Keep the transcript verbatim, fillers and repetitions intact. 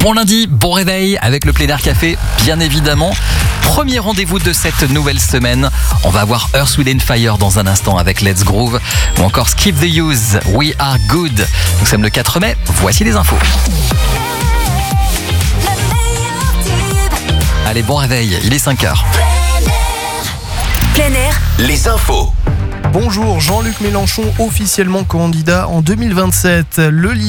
Bon lundi, bon réveil avec le Plein Air Café, bien évidemment. Premier rendez-vous de cette nouvelle semaine. On va voir Earth, Wind and Fire dans un instant avec Let's Groove ou encore Skip the Use, We Are Good. Nous sommes le quatre mai, voici les infos. Allez, bon réveil, il est cinq heures. Plein Air, les infos. Bonjour, Jean-Luc Mélenchon officiellement candidat en deux mille vingt-sept. Le